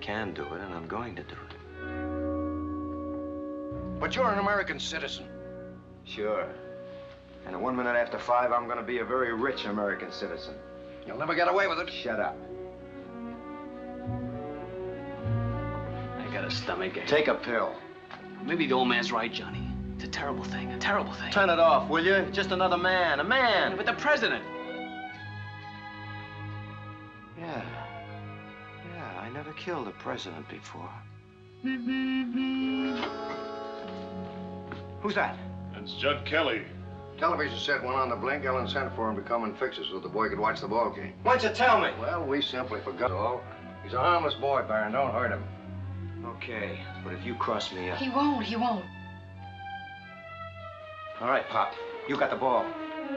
can do it, and I'm going to do it. But you're an American citizen. Sure. And at 1 minute after 5, I'm going to be a very rich American citizen. You'll never get away with it. Shut up. I got a stomach ache. Take a pill. Maybe the old man's right, Johnny. It's a terrible thing, a terrible thing. Turn it off, will you? Just another man, a man. Yeah, but the president. Yeah. Yeah, I never killed a president before. Who's that? It's Judd Kelly. Television set went on the blink. Ellen sent for him to come and fix it so the boy could watch the ball game. Why'd you tell me? Well, we simply forgot. Oh, he's a harmless boy, Baron. Don't hurt him. Okay, but if you cross me up... He won't. All right, Pop. You got the ball.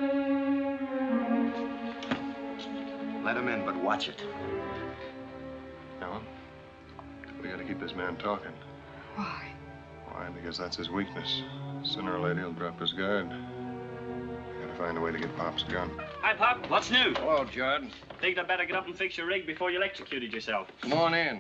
Let him in, but watch it. Ellen, we gotta keep this man talking. Why? Why? Because that's his weakness. Sooner or later, he'll drop his guard. We gotta find a way to get Pop's gun. Hi, Pop. What's new? Hello, Judd. Think I'd better get up and fix your rig before you electrocuted yourself. Come on in.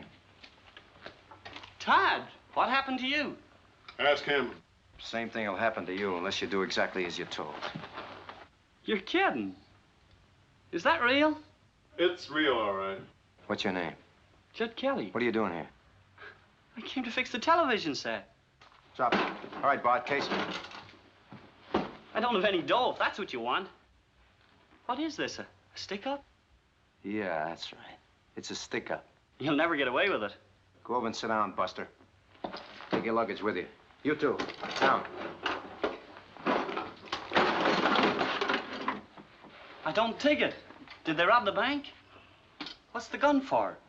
Tad, what happened to you? Ask him. Same thing will happen to you unless you do exactly as you're told. You're kidding. Is that real? It's real, all right. What's your name? Judd Kelly. What are you doing here? I came to fix the television set. Drop it. All right, Bart, case me. I don't have any dough, if that's what you want. What is this, a stick-up? Yeah, that's right. It's a stick-up. You'll never get away with it. Go over and sit down, Buster. Take your luggage with you. You too. Down. I don't take it. Did they rob the bank? What's the gun for?